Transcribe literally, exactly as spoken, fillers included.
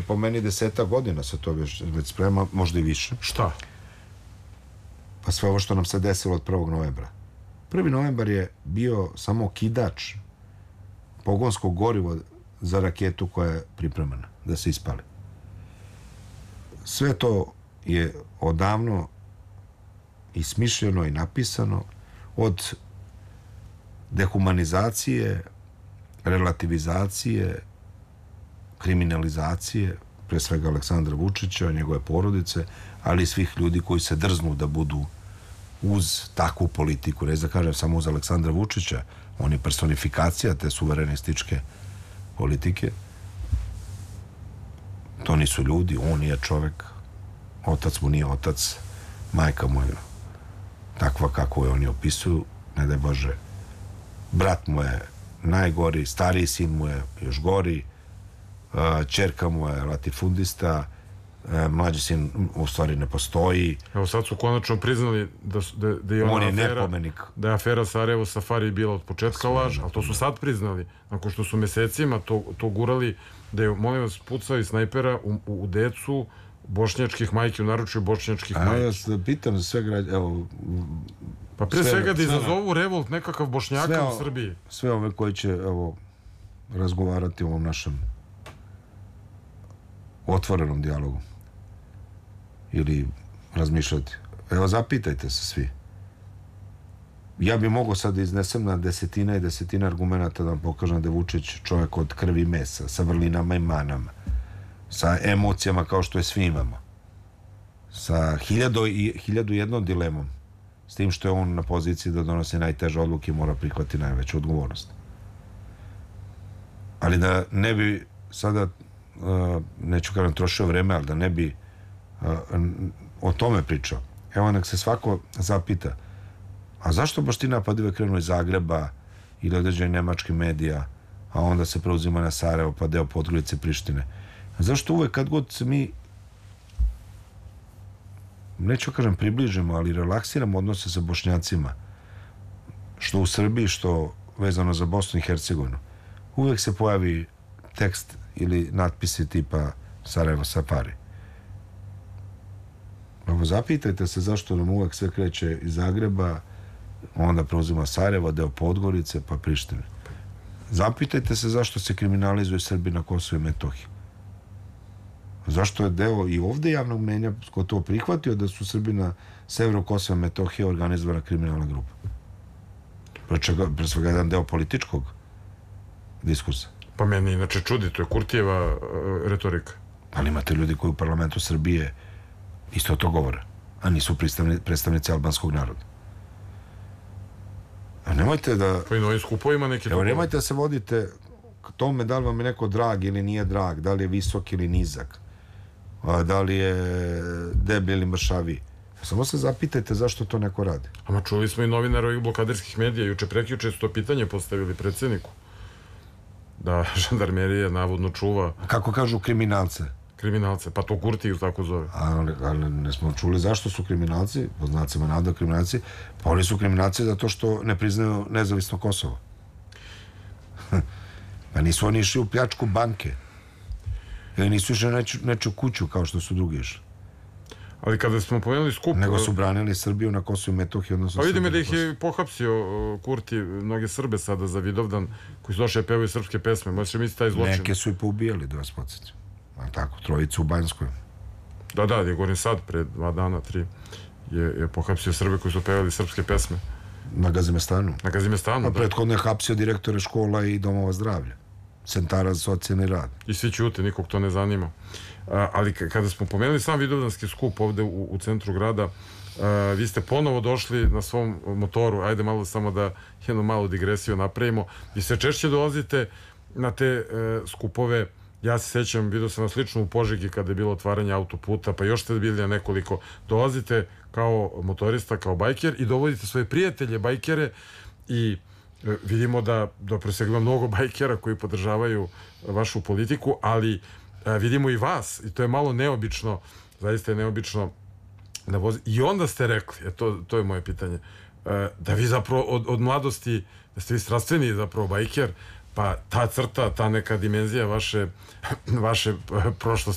po meni deseta godina se to već, već sprema, možda i više. Šta? Pa sve ovo što nam se desilo od prvog novembra. Prvi novembar je bio samo okidač pogonskog goriva za raketu koja je pripremana da se ispali. Sve to je odavno i smišljeno i napisano, od dehumanizacije, relativizacije, kriminalizacije, pre svega Aleksandra Vučića, njegove porodice, ali i svih ljudi koji se drznu da budu uz takvu politiku. Reći da kažem samo uz Aleksandra Vučića, on je personifikacija te suverenističke politike. To nisu ljudi, on nije čovek, otac mu nije otac, majka mu je takva kako je oni opisuju, ne daj Bože. Brat mu je najgori, stariji sin mu je još gori, ćerka mu je latifundista, mlađi sin u stvari ne postoji. Evo sad su konačno priznali da, da, da je ona on je afera, nepomenik. Da je afera Sarajevo Safari bila od početka laž, ali to su sad priznali, nakon što su mesecima to, to gurali, da je, molim vas, pucao i snajpera u, u, u decu bošnjačkih majki, u naručju bošnjačkih A majki. ja se pitam za sve građe, evo... Pa pre sve, svega da sve, izazovu revolt nekakav Bošnjaka sve, u Srbiji. Sve ove koji će, evo, razgovarati o ovom našem otvorenom dijalogu ili razmišljati. Evo, zapitajte se svi. Ja bi mogao sad da iznesem na desetina i desetina argumenta da vam pokažem da je Vučić čovjek od krvi i mesa, sa vrlinama i manama, sa emocijama kao što je svi imamo, sa hiljadu i hiljadu jednom dilemom, s tim što je on na poziciji da donosi najteže odluke i mora prihvati najveću odgovornost. Ali da ne bi sada, uh, neću kažem trošio vreme, ali da ne bi uh, o tome pričao. Evo, nek se svako zapita, a zašto baš ti napadive krenu iz Zagreba ili određenih nemačkih medija, a onda se preuzima na Sarajevo, pa deo Podgorice, Prištine? A zašto uvek kad god se mi, neću kažem približimo, ali relaksiramo odnose sa Bošnjacima, što u Srbiji, što vezano za Bosnu i Hercegovinu, uvek se pojavi tekst ili natpisi tipa Sarajevo Safari. Evo, zapitajte se zašto nam uvek sve kreće iz Zagreba, onda preuzima Sarajevo, deo Podgorice, pa Prištine. Zapitajte se zašto se kriminalizuje Srbi na Kosovu i Metohiji. Zašto je deo i ovde javnog mnjenja ko to prihvatio da su Srbi na severu Kosova i Metohije organizovana kriminalna grupa. Pre svega jedan deo političkog diskursa. Pa meni inače čudi, to je Kurtijeva uh, retorika. Ali imate ljudi koji u parlamentu Srbije isto to govore, a nisu predstavnici albanskog naroda. A nemojte da... Pa i na ovim skupovima neki... Evo, nemojte da se vodite k tome da li vam je neko drag ili nije drag, da li je visok ili nizak, da li je deblji ili mršavi. Samo se zapitajte zašto to neko radi. Ama čuli smo i novinara ovih blokaderskih medija, juče prekjuče su to pitanje postavili predsjedniku. Da žandarmerija navodno čuva... Kako kažu kriminalce? Kriminalce, pa to Kurtiju tako zove. Ali, ali ne smo čuli zašto su kriminalci, po znacima navoda kriminalci, pa oni su kriminalci zato što ne priznaju nezavisno Kosovo. Pa nisu oni išli u pljačku banke. Ili nisu išli na neču kuću kao što su drugi išli. Ali kada smo pomenuli skup... Nego su branili Srbiju na Kosovu i Metohiji, odnosno... Pa vidimo da ih je pohapsio Kurti, mnoge Srbe sada za Vidovdan, koji su došli pevaju srpske pesme. Možeš misliti taj zločin? Neke su i poubijali, da vas podsjećam. A tako, trojicu u Banjskoj. Da, da, je govorim sad, pre dva dana, tri, je, je pohapsio Srbe koji su pevali srpske pesme. Na Gazimestanu. Na Gazimestanu, a da. Prethodno je hapsio direktore škola i domova zdravlja. Centara za socijalni rad. I svi ćute, nikog to ne zanima. A, ali kada smo pomenuli sam Vidovdanski skup ovde u, u centru grada, a, vi ste ponovo došli na svom motoru, ajde malo samo da jednu malu digresiju napravimo. Vi sve češće dolazite na te e, skupove. Ja se sećam, vidio sam vas lično u Požegi kada je bilo otvaranje autoputa, pa još ste bili na nekoliko. Dolazite kao motorista, kao bajker i dovodite svoje prijatelje bajkere i e, vidimo da dobro se ima mnogo bajkera koji podržavaju vašu politiku, ali e, vidimo i vas i to je malo neobično, zaista je neobično da vozi. I onda ste rekli, e, to, to je moje pitanje, e, da vi zapravo od, od mladosti, da ste vi strastveni zapravo bajker, pa ta crta, ta neka dimenzija vaše, vaše prošlosti